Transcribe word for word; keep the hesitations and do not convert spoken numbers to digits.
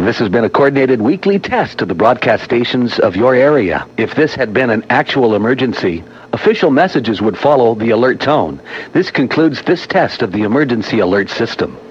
This has been a coordinated weekly test to the broadcast stations of your area. If this had been an actual emergency, official messages would follow the alert tone. This concludes this test of the emergency alert system.